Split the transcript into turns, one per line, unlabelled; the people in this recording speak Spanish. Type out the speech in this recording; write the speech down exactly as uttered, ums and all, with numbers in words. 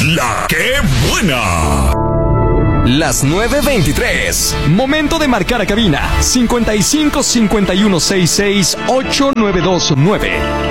la que buena.
Las nueve veintitrés. Momento de marcar a cabina. cincuenta y cinco cincuenta y uno sesenta y seis ocho nueve dos nueve.